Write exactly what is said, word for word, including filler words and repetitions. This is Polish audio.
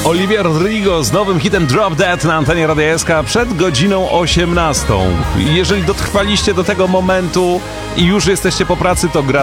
Olivia Rodrigo z nowym hitem Drop Dead na antenie Radia S K przed godziną osiemnastą. Jeżeli dotrwaliście do tego momentu i już jesteście po pracy, to gra